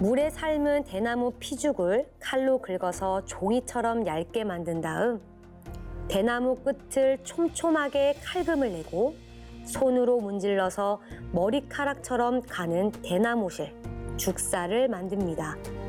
물에 삶은 대나무 피죽을 칼로 긁어서 종이처럼 얇게 만든 다음 대나무 끝을 촘촘하게 칼금을 내고 손으로 문질러서 머리카락처럼 가는 대나무실, 죽살을 만듭니다.